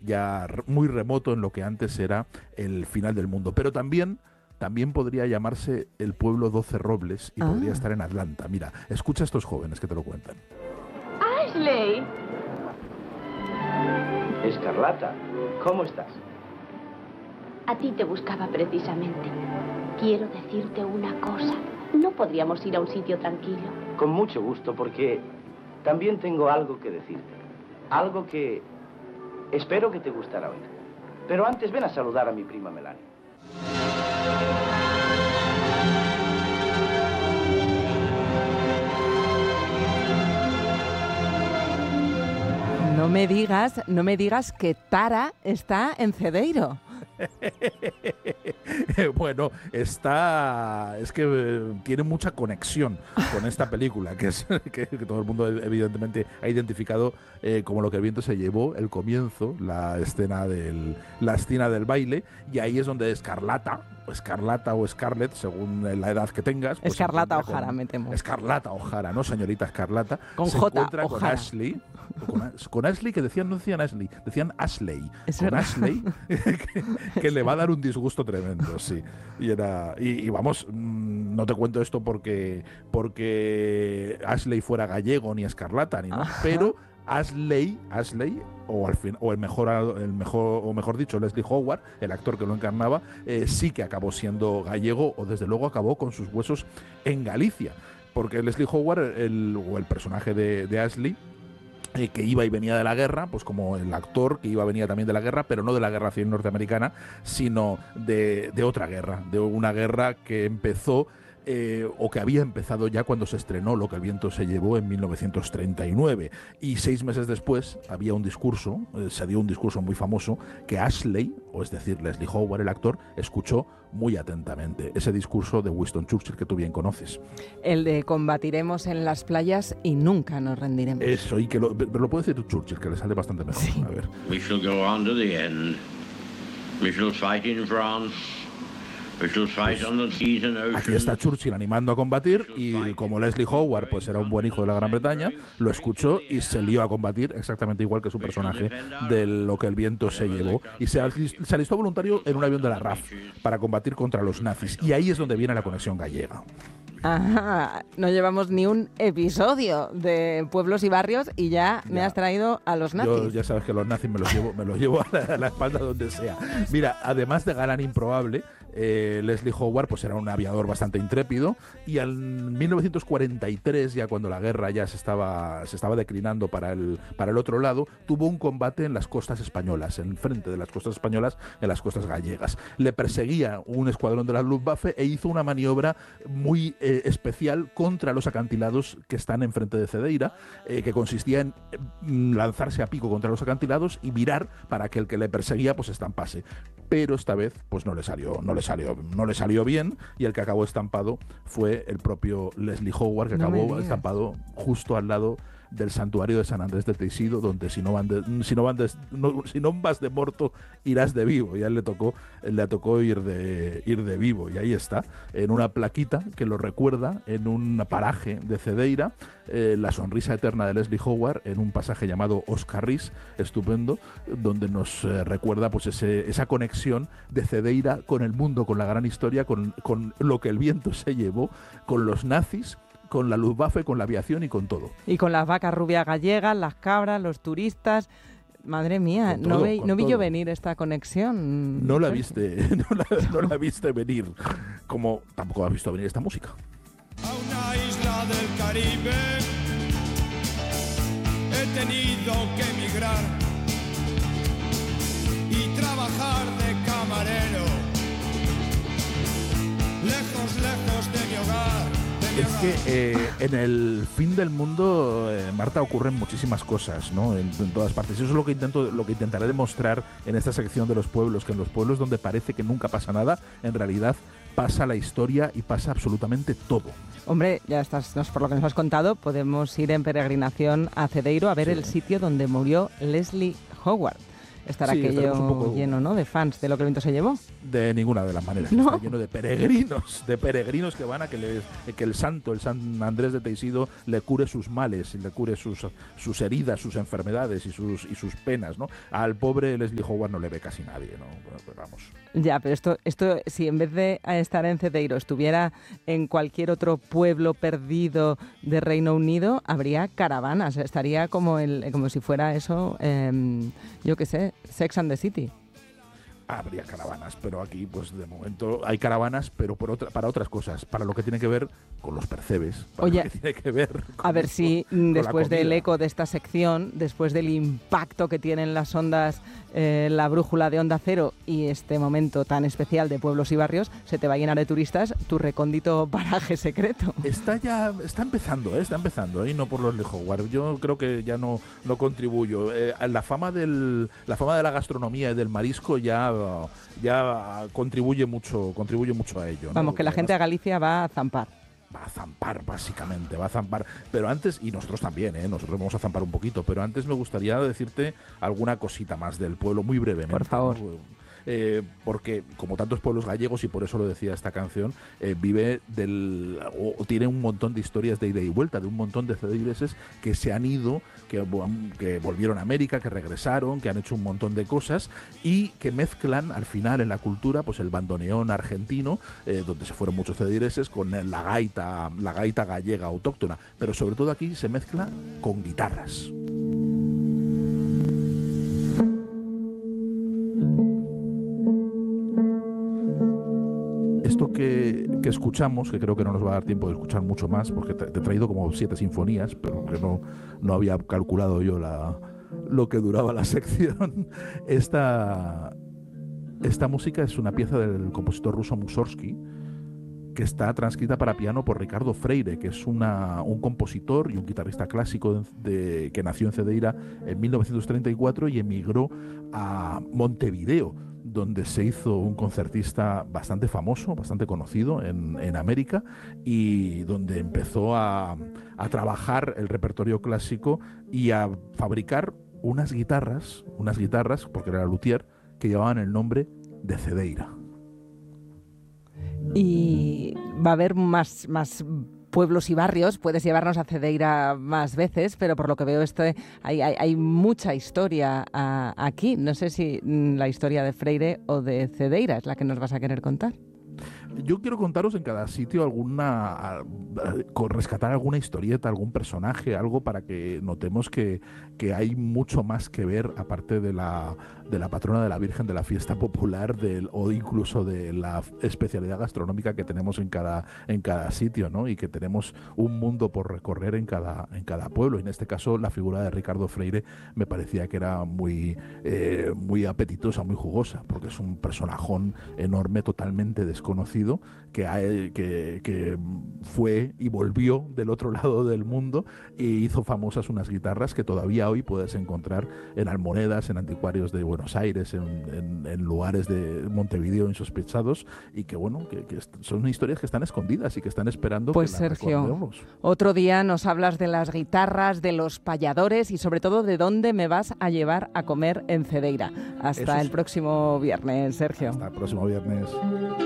ya muy remoto en lo que antes era el final del mundo. Pero también podría llamarse el pueblo 12 Robles y podría estar en Atlanta. Mira, escucha a estos jóvenes que te lo cuentan. ¡Ashley! Escarlata, ¿cómo estás? A ti te buscaba precisamente. Quiero decirte una cosa. ¿No podríamos ir a un sitio tranquilo? Con mucho gusto, porque también tengo algo que decirte. Algo que espero que te gustará oír. Pero antes ven a saludar a mi prima Melanie. No me digas que Tara está en Cedeiro. Bueno, es que tiene mucha conexión con esta película, que todo el mundo evidentemente ha identificado como Lo que el viento se llevó, el comienzo, la escena del baile, y ahí es donde Escarlata o Scarlett, según la edad que tengas. Pues Escarlata O'Hara, me temo. Escarlata O'Hara, ¿no? Señorita Escarlata. Con se J, encuentra O'Hara. con Ashley. Con Ashley, que no decían Ashley, decían Ashley. Es con verdad. Ashley, que le va a dar un disgusto tremendo, sí. Y vamos, no te cuento esto porque Ashley fuera gallego ni Escarlata, ni no, pero Ashley, o mejor dicho, Leslie Howard, el actor que lo encarnaba, sí que acabó siendo gallego, o desde luego acabó con sus huesos en Galicia, porque Leslie Howard, el personaje de Ashley, que iba y venía de la guerra, pues como el actor que iba y venía también de la guerra, pero no de la guerra civil norteamericana, sino de otra guerra, de una guerra que empezó o que había empezado ya cuando se estrenó Lo que el viento se llevó en 1939, y 6 meses después había un discurso, se dio un discurso muy famoso que Ashley, o es decir Leslie Howard, el actor, escuchó muy atentamente, ese discurso de Winston Churchill que tú bien conoces. El de combatiremos en las playas y nunca nos rendiremos. Eso, pero lo puede decir tú, Churchill, que le sale bastante mejor. Sí. A ver. We shall go on to the end. We shall fight in France. We shall fight on the seas and oceans. Aquí está Churchill animando a combatir, y como Leslie Howard pues era un buen hijo de la Gran Bretaña, lo escuchó y se lió a combatir exactamente igual que su personaje de Lo que el viento se llevó, y se alistó voluntario en un avión de la RAF para combatir contra los nazis, y ahí es donde viene la conexión gallega. Ajá, no llevamos ni un episodio de pueblos y barrios y ya me has traído a los nazis. Yo ya sabes que los nazis me los llevo a la espalda donde sea. Mira, además de galán improbable, Leslie Howard pues era un aviador bastante intrépido, y en 1943, ya cuando la guerra ya se estaba declinando para el otro lado, tuvo un combate en las costas españolas, en frente de las costas españolas, en las costas gallegas. Le perseguía un escuadrón de la Luftwaffe e hizo una maniobra muy especial contra los acantilados que están enfrente de Cedeira, que consistía en lanzarse a pico contra los acantilados y virar para que el que le perseguía pues estampase. Pero esta vez pues no le salió bien, y el que acabó estampado fue el propio Leslie Howard, que acabó estampado justo al lado del santuario de San Andrés de Teixido, donde si no vas de muerto, irás de vivo. Y a él le tocó ir de vivo, y ahí está, en una plaquita que lo recuerda, en un paraje de Cedeira, la sonrisa eterna de Leslie Howard, en un pasaje llamado Oscarris, estupendo, donde nos recuerda pues esa conexión de Cedeira con el mundo, con la gran historia, con lo que el viento se llevó, con los nazis, con la Luftwaffe, con la aviación y con todo. Y con las vacas rubias gallegas, las cabras, los turistas. Madre mía, Con todo, no vi todo. yo venir esta conexión. No la viste, no la viste venir, como tampoco has visto venir esta música. A una isla del Caribe he tenido que emigrar y trabajar de camarero, lejos de mi hogar. Es que en el fin del mundo, Marta, ocurren muchísimas cosas, ¿no? En todas partes. Eso es lo que intentaré demostrar en esta sección de los pueblos, que en los pueblos donde parece que nunca pasa nada, en realidad pasa la historia y pasa absolutamente todo. Hombre, ya estás, por lo que nos has contado, podemos ir en peregrinación a Cedeiro a ver el sitio donde murió Leslie Howard. estará Sí, aquello estaremos un poco lleno, ¿no?, de fans de Lo que el viento se llevó. De ninguna de las maneras. ¿No? Está lleno de peregrinos que van a que el santo, el San Andrés de Teixido, le cure sus males, y le cure sus heridas, sus enfermedades y sus penas, ¿no? Al pobre Leslie Howard no le ve casi nadie, ¿no? Pues vamos. Ya, pero esto si en vez de estar en Cedeiro estuviera en cualquier otro pueblo perdido de Reino Unido, habría caravanas, estaría como si fuera eso, yo qué sé, Sex and the City. Habría caravanas, pero aquí, pues de momento hay caravanas, pero para otras cosas, para lo que tiene que ver con los percebes, para Oye, lo que tiene que ver con a ver si con la después del comida. eco de esta sección, después del impacto que tienen las ondas, la brújula de Onda Cero y este momento tan especial de pueblos y barrios, se te va a llenar de turistas tu recóndito paraje secreto. Está empezando, y no por los Howard. Yo creo que ya no contribuyo. La fama de la gastronomía y del marisco ya contribuye mucho a ello, ¿no? Vamos, que la gente a Galicia va a zampar. Va a zampar, básicamente, Pero antes, y nosotros también, nosotros vamos a zampar un poquito, pero antes me gustaría decirte alguna cosita más del pueblo, muy brevemente. Por favor. ¿no? Porque como tantos pueblos gallegos, y por eso lo decía esta canción, vive tiene un montón de historias de ida y vuelta, de un montón de celeireses que se han ido, que volvieron a América, que regresaron, que han hecho un montón de cosas y que mezclan al final en la cultura pues el bandoneón argentino, donde se fueron muchos celeireses, con la gaita gallega autóctona, pero sobre todo aquí se mezcla con guitarras. Esto que escuchamos, que creo que no nos va a dar tiempo de escuchar mucho más, porque te he traído como 7 sinfonías, pero que no había calculado yo lo que duraba la sección. Esta música es una pieza del compositor ruso Mussorgsky, que está transcrita para piano por Ricardo Freire, que es un compositor y un guitarrista clásico que nació en Cedeira en 1934 y emigró a Montevideo, donde se hizo un concertista bastante famoso, bastante conocido en América, y donde empezó a trabajar el repertorio clásico y a fabricar unas guitarras, porque era luthier, que llevaban el nombre de Cedeira. Y va a haber más pueblos y barrios, puedes llevarnos a Cedeira más veces, pero por lo que veo hay mucha historia aquí. No sé si la historia de Freire o de Cedeira es la que nos vas a querer contar. Yo quiero contaros en cada sitio rescatar alguna historieta, algún personaje, algo para que notemos que hay mucho más que ver, aparte de la patrona de la Virgen, de la fiesta popular, o incluso de la especialidad gastronómica que tenemos en cada sitio, ¿no? Y que tenemos un mundo por recorrer en cada pueblo. Y en este caso la figura de Ricardo Freire me parecía que era muy apetitosa, muy jugosa, porque es un personajón enorme, totalmente desconocido, que fue y volvió del otro lado del mundo e hizo famosas unas guitarras que todavía hoy puedes encontrar en almonedas, en anticuarios de Buenos Aires, en lugares de Montevideo insospechados, y que son historias que están escondidas y que están esperando pues que las Sergio, recordemos. Otro día nos hablas de las guitarras, de los payadores y sobre todo de dónde me vas a llevar a comer en Cedeira. Hasta el próximo viernes, Sergio. Hasta el próximo viernes.